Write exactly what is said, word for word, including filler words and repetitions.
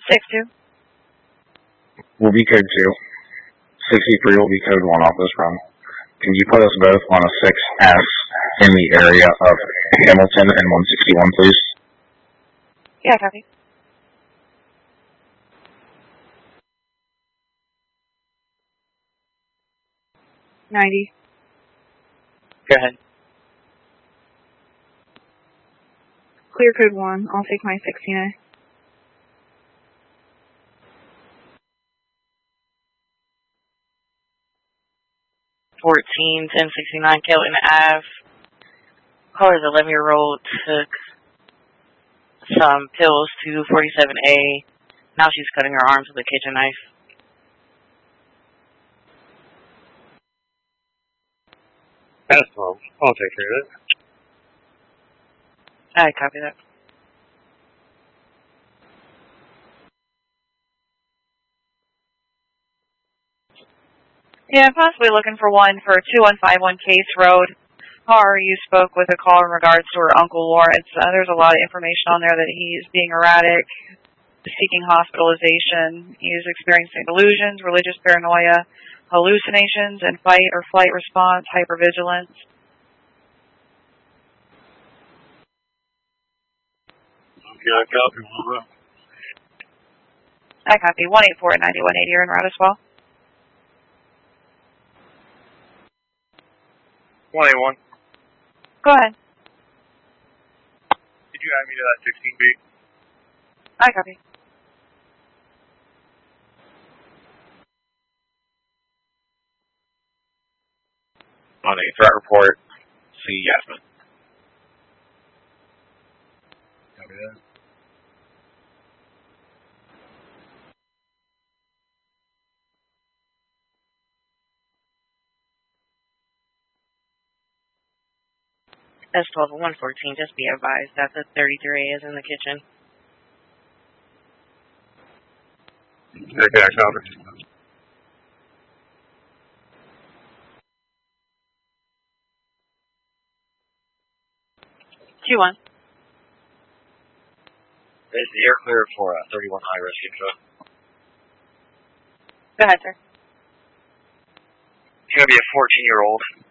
six two. Will be code two. sixty-three will be code one off this run. Can you put us both on a six S in the area of Hamilton and one sixty-one, please? Yeah, copy. ninety. Go ahead. Clear code one. I'll take my sixteen A. fourteen, ten sixty-nine, Kelton Ave. Caller's eleven-year-old took some pills to forty-seven A. Now she's cutting her arms with a kitchen knife. That's fine. I'll take care of it. I copy that. Yeah, possibly looking for one for two one five one Case Road. Car, you spoke with a call in regards to her Uncle Lawrence. Uh, there's a lot of information on there that he's being erratic, seeking hospitalization. He's experiencing delusions, religious paranoia, hallucinations, and fight or flight response, hypervigilance. Okay, I copy. I copy. one eight four nine one eight here in route as well. one eight one. Go ahead. Did you add me to that sixteen B? I copy. On a threat report, see Yasmin. Copy that. S twelve one fourteen, just be advised that the thirty-three A is in the kitchen. Okay, I copy. two one. Is the air clear for uh, thirty-one high rescue truck? Go ahead, sir. It's going to be a fourteen-year-old